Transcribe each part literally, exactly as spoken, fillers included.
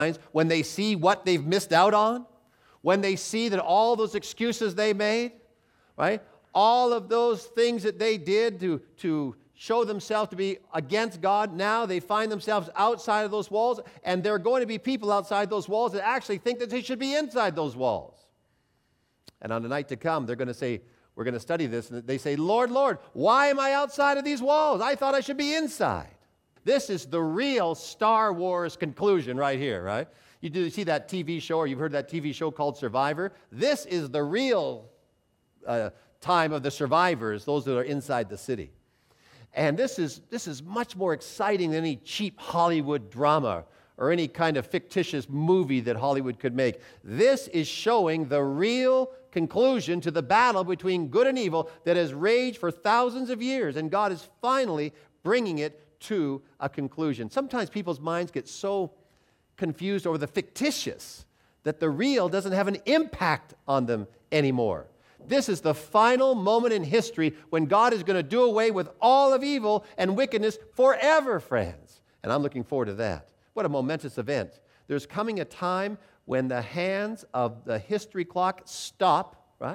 when they see what they've missed out on, when they see that all those excuses they made, right? All of those things that they did to, to show themselves to be against God, now they find themselves outside of those walls, and there are going to be people outside those walls that actually think that they should be inside those walls. And on the night to come, they're going to say, we're going to study this, and they say, Lord, Lord, why am I outside of these walls? I thought I should be inside. This is the real Star Wars conclusion right here, right? You do see that T V show, or you've heard that T V show called Survivor? This is the real uh, time of the survivors, those that are inside the city. And this is, this is much more exciting than any cheap Hollywood drama or any kind of fictitious movie that Hollywood could make. This is showing the real conclusion to the battle between good and evil that has raged for thousands of years, and God is finally bringing it to a conclusion. Sometimes people's minds get so confused over the fictitious that the real doesn't have an impact on them anymore. This is the final moment in history when God is going to do away with all of evil and wickedness forever, friends. And I'm looking forward to that. What a momentous event. There's coming a time when the hands of the history clock stop, right?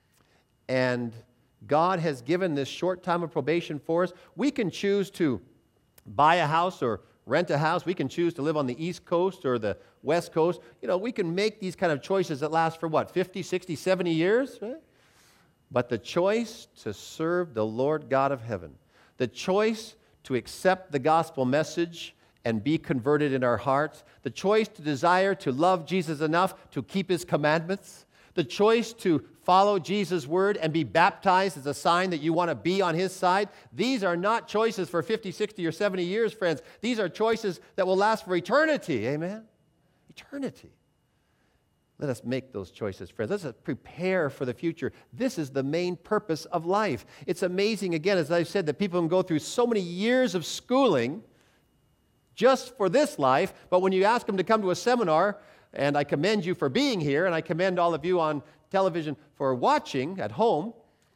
And God has given this short time of probation for us. We can choose to buy a house or rent a house. We can choose to live on the East Coast or the West Coast. You know, we can make these kind of choices that last for what, fifty, sixty, seventy years, right? But the choice to serve the Lord God of heaven, the choice to accept the gospel message and be converted in our hearts, the choice to desire to love Jesus enough to keep his commandments, the choice to follow Jesus' word and be baptized as a sign that you want to be on his side, these are not choices for fifty, sixty, or seventy years, friends. These are choices that will last for eternity, amen? Eternity. Let us make those choices, friends. Let us prepare for the future. This is the main purpose of life. It's amazing, again, as I've said, that people can go through so many years of schooling just for this life, but when you ask them to come to a seminar, and I commend you for being here, and I commend all of you on television for watching at home,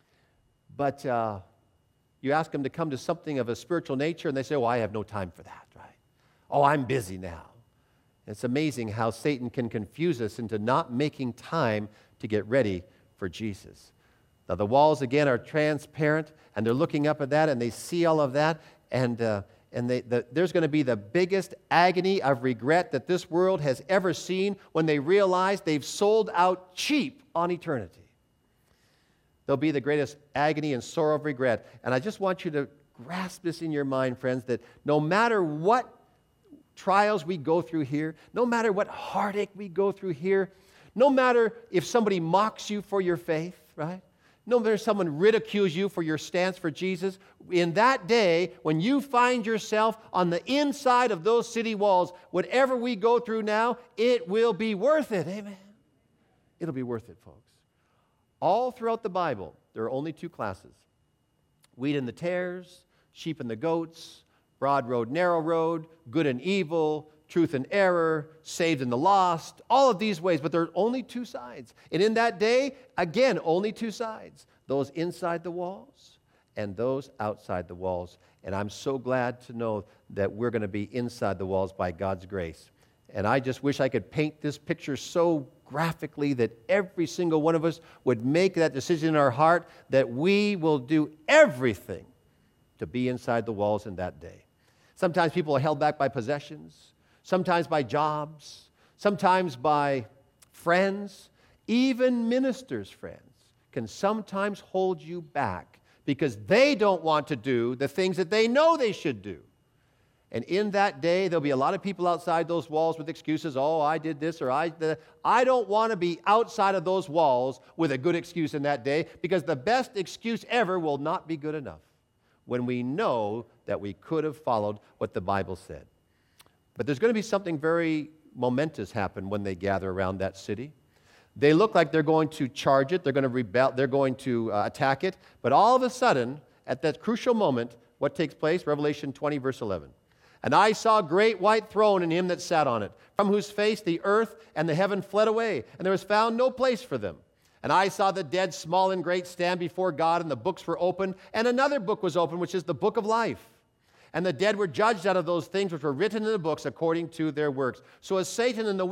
but uh, you ask them to come to something of a spiritual nature, and they say, well, I have no time for that, right? Oh, I'm busy now. It's amazing how Satan can confuse us into not making time to get ready for Jesus. Now, the walls, again, are transparent, and they're looking up at that, and they see all of that, and uh, and they, the, there's going to be the biggest agony of regret that this world has ever seen when they realize they've sold out cheap on eternity. There'll be the greatest agony and sorrow of regret. And I just want you to grasp this in your mind, friends, that no matter what trials we go through here, no matter what heartache we go through here, no matter if somebody mocks you for your faith, right? No matter if someone ridicules you for your stance for Jesus, in that day, when you find yourself on the inside of those city walls, whatever we go through now, it will be worth it. Amen. It'll be worth it, folks. All throughout the Bible, there are only two classes. Wheat and the tares, sheep and the goats, broad road, narrow road, good and evil, truth and error, saved and the lost, all of these ways, but there are only two sides. And in that day, again, only two sides, those inside the walls and those outside the walls. And I'm so glad to know that we're going to be inside the walls by God's grace. And I just wish I could paint this picture so graphically that every single one of us would make that decision in our heart that we will do everything to be inside the walls in that day. Sometimes people are held back by possessions, sometimes by jobs, sometimes by friends. Even ministers' friends can sometimes hold you back because they don't want to do the things that they know they should do. And in that day, there'll be a lot of people outside those walls with excuses. Oh, I did this or I did that. I don't want to be outside of those walls with a good excuse in that day, because the best excuse ever will not be good enough when we know that we could have followed what the Bible said. But there's going to be something very momentous happen when they gather around that city. They look like they're going to charge it. They're going to rebel. They're going to uh, attack it. But all of a sudden, at that crucial moment, what takes place? Revelation twenty, verse eleven. And I saw a great white throne and him that sat on it, from whose face the earth and the heaven fled away, and there was found no place for them. And I saw the dead, small and great, stand before God, and the books were opened, and another book was opened, which is the book of life. And the dead were judged out of those things which were written in the books according to their works. So as Satan and the